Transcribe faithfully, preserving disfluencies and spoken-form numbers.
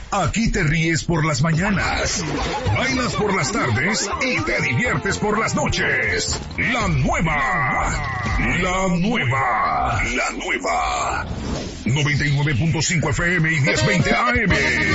Aquí te ríes por las mañanas, bailas por las tardes y te diviertes por las noches. La nueva, la nueva, la nueva. noventa y nueve punto cinco F M y diez veinte A M.